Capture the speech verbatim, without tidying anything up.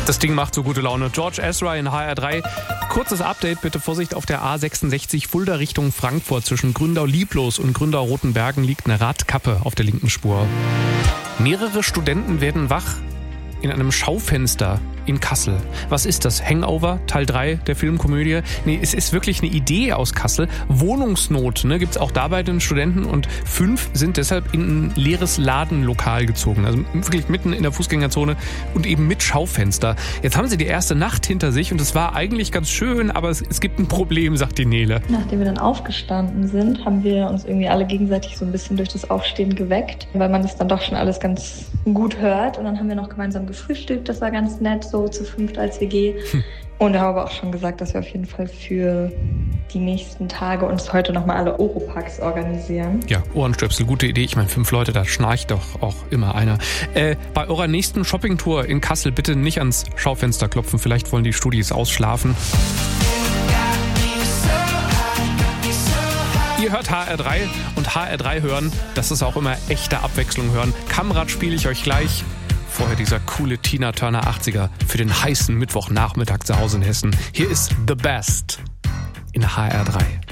Das Ding macht so gute Laune. George Ezra in H R drei. Kurzes Update, bitte Vorsicht auf der A sechsundsechzig Fulda Richtung Frankfurt. Zwischen Gründau-Lieblos und Gründau-Rotenbergen liegt eine Radkappe auf der linken Spur. Mehrere Studenten werden wach in einem Schaufenster in Kassel. Was ist das? Hangover, Teil drei der Filmkomödie? Nee, es ist wirklich eine Idee aus Kassel. Wohnungsnot, ne, gibt's auch da bei den Studenten und fünf sind deshalb in ein leeres Ladenlokal gezogen. Also wirklich mitten in der Fußgängerzone und eben mit Schaufenster. Jetzt haben sie die erste Nacht hinter sich und es war eigentlich ganz schön, aber es, es gibt ein Problem, sagt die Nele. Nachdem wir dann aufgestanden sind, haben wir uns irgendwie alle gegenseitig so ein bisschen durch das Aufstehen geweckt, weil man das dann doch schon alles ganz gut hört. Und dann haben wir noch gemeinsam gefrühstückt, das war ganz nett, so zu fünft als W G. Hm. Und ich habe auch schon gesagt, dass wir auf jeden Fall für die nächsten Tage uns heute nochmal alle Oropax organisieren. Ja, Ohrenstöpsel, gute Idee. Ich meine, fünf Leute, da schnarcht doch auch immer einer. Äh, bei eurer nächsten Shoppingtour in Kassel bitte nicht ans Schaufenster klopfen. Vielleicht wollen die Studis ausschlafen. Ihr hört H R drei und H R drei hören, das ist auch immer echte Abwechslung hören. Kamerad spiele ich euch gleich. Vorher dieser coole Tina Turner achtziger für den heißen Mittwochnachmittag zu Hause in Hessen. Hier ist The Best in H R drei.